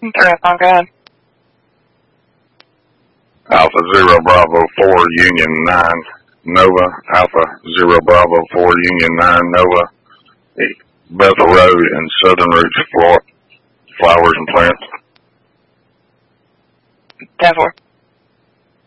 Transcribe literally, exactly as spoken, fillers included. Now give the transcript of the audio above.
Three oh five, go ahead. Alpha Zero Bravo Four Union Nine Nova. Alpha Zero Bravo Four Union Nine Nova. Bethel Road and Southern Roots Flowers and Plants. ten four.